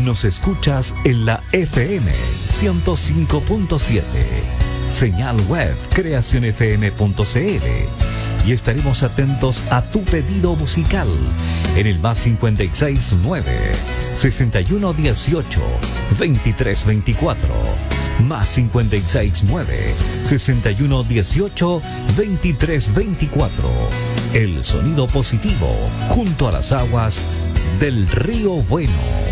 Nos escuchas en la FM 105.7, señal web creacionfm.cl, y estaremos atentos a tu pedido musical en el más 569 6118 2324, más 569 6118 2324. El sonido positivo junto a las aguas del Río Bueno.